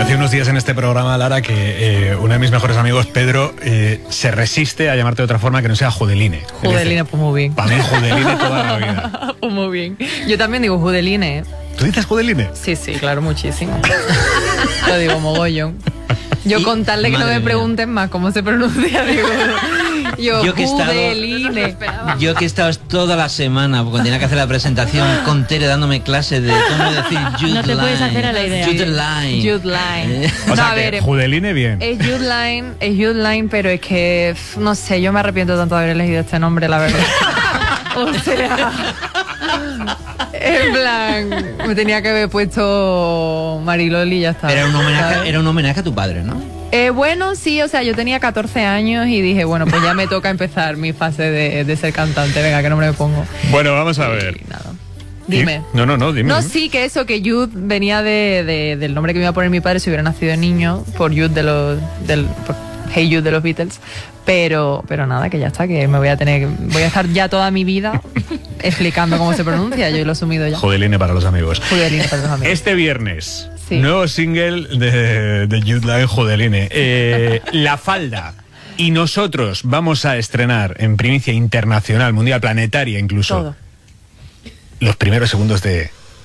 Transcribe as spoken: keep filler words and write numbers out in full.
Hace unos días en este programa, Lara, que eh, uno de mis mejores amigos, Pedro, eh, se resiste a llamarte de otra forma que no sea Judeline. Judeline, pues muy bien. Para mí Judeline toda la vida. Pues muy bien. Yo también digo Judeline, ¿eh? ¿Tú dices Judeline? Sí, sí, claro, muchísimo. Lo digo mogollón. Yo Y, con tal de que no me madre pregunten más cómo se pronuncia, digo... Yo, Yo que he estado- Judeline. Yo que he estado toda la semana, porque tenía que hacer la presentación con Tere dándome clases de cómo decir Jude No te puedes Line. hacer a la idea. Jude Line. Jude Line. Eh, O No, sea, a que ver, Judeline bien. es Jude Line, es Jude Line, pero es que, pf, no sé, yo me arrepiento tanto de haber elegido este nombre, la verdad. O sea, en plan, me tenía que haber puesto Mariloli y ya está. Era un homenaje, ¿sabes? era un homenaje a tu padre, ¿no? Eh, bueno, sí, o sea, yo tenía catorce años y dije, bueno, pues ya me toca empezar mi fase de, de ser cantante. Venga, ¿qué nombre me pongo? Bueno, vamos a ver. Y nada. Dime. ¿Y? No, no, no, dime. No, dime. sí, que eso, que Jude venía de, de- del nombre que me iba a poner mi padre si hubiera nacido niño, por Jude de los, del, por Hey Jude de los Beatles, pero, pero nada, que ya está, que me voy a tener, voy a estar ya toda mi vida explicando cómo se pronuncia, yo lo he asumido ya. Judeline para los amigos. Judeline para los amigos. Este viernes, Sí. nuevo single de, de Jude Line, Judeline. Eh, La Falda. Y nosotros vamos a estrenar en primicia internacional, mundial, planetaria incluso, Todo. los primeros segundos de